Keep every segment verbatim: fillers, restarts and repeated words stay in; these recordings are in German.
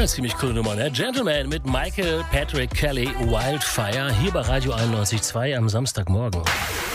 Eine ziemlich coole Nummer, ne? Gentleman mit Michael Patrick Kelly, Wildfire, hier bei Radio einundneunzig Komma zwei am Samstagmorgen.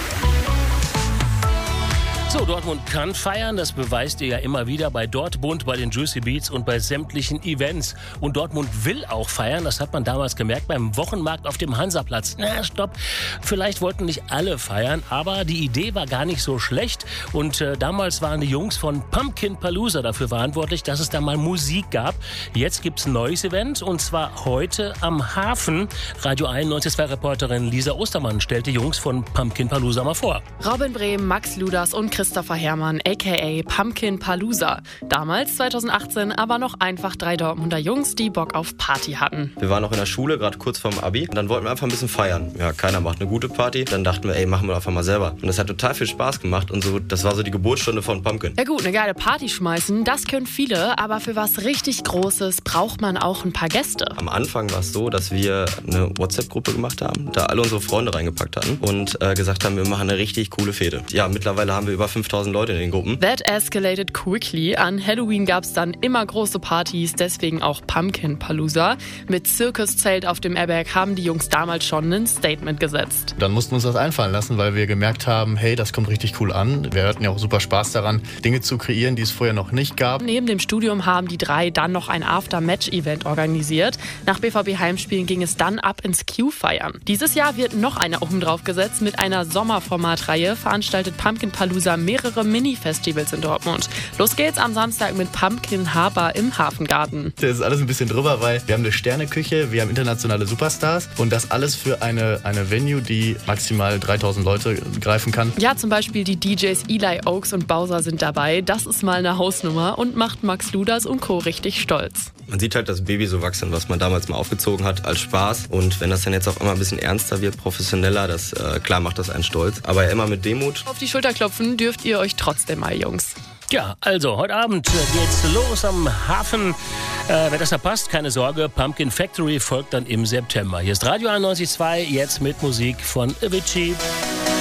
So, Dortmund kann feiern, das beweist ihr ja immer wieder bei Dortmund, bei den Juicy Beats und bei sämtlichen Events. Und Dortmund will auch feiern, das hat man damals gemerkt beim Wochenmarkt auf dem Hansaplatz. Na, stopp, vielleicht wollten nicht alle feiern, aber die Idee war gar nicht so schlecht. Und äh, damals waren die Jungs von Pumpkin Palooza dafür verantwortlich, dass es da mal Musik gab. Jetzt gibt's ein neues Event und zwar heute am Hafen. Radio einundneunzig Komma zwei Reporterin Lisa Ostermann stellt die Jungs von Pumpkin Palooza mal vor. Robin Brehm, Max Ludas und Christopher Herrmann, aka Pumpkin Palooza. Damals, zweitausendachtzehn, aber noch einfach drei Dortmunder Jungs, die Bock auf Party hatten. Wir waren noch in der Schule, gerade kurz vorm Abi. Und dann wollten wir einfach ein bisschen feiern. Ja, keiner macht eine gute Party. Dann dachten wir, ey, machen wir einfach mal selber. Und das hat total viel Spaß gemacht. Und so, das war so die Geburtsstunde von Pumpkin. Ja gut, eine geile Party schmeißen, das können viele. Aber für was richtig Großes braucht man auch ein paar Gäste. Am Anfang war es so, dass wir eine WhatsApp-Gruppe gemacht haben, da alle unsere Freunde reingepackt hatten und äh, gesagt haben, wir machen eine richtig coole Fete. Ja, mittlerweile haben wir über fünftausend Leute in den Gruppen. That escalated quickly. An Halloween gab es dann immer große Partys, deswegen auch Pumpkin Palooza. Mit Zirkuszelt auf dem Airberg haben die Jungs damals schon ein Statement gesetzt. Dann mussten wir uns das einfallen lassen, weil wir gemerkt haben, hey, das kommt richtig cool an. Wir hatten ja auch super Spaß daran, Dinge zu kreieren, die es vorher noch nicht gab. Neben dem Studium haben die drei dann noch ein After-Match-Event organisiert. Nach B V B-Heimspielen ging es dann ab ins Q-Feiern. Dieses Jahr wird noch einer oben drauf gesetzt. Mit einer Sommerformatreihe veranstaltet Pumpkin Palooza mehrere Mini-Festivals in Dortmund. Los geht's am Samstag mit Pumpkin Harbor im Hafengarten. Das ist alles ein bisschen drüber, weil wir haben eine Sterneküche, wir haben internationale Superstars und das alles für eine, eine Venue, die maximal dreitausend Leute greifen kann. Ja, zum Beispiel die D Js Eli Oaks und Bowser sind dabei. Das ist mal eine Hausnummer und macht Max Ludas und Co. richtig stolz. Man sieht halt das Baby so wachsen, was man damals mal aufgezogen hat als Spaß. Und wenn das dann jetzt auch immer ein bisschen ernster wird, professioneller, das äh, klar macht das einen stolz. Aber ja, immer mit Demut. Auf die Schulter klopfen dürft ihr euch trotzdem mal, Jungs. Ja, also heute Abend geht's los am Hafen. Äh, wer das verpasst, keine Sorge, Pumpkin Factory folgt dann im September. Hier ist Radio einundneunzig Komma zwei, jetzt mit Musik von Avicii.